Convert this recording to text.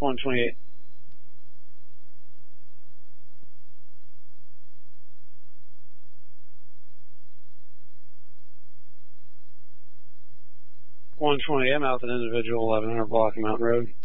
128. I'm out with an individual 1100 block of Mountain Road.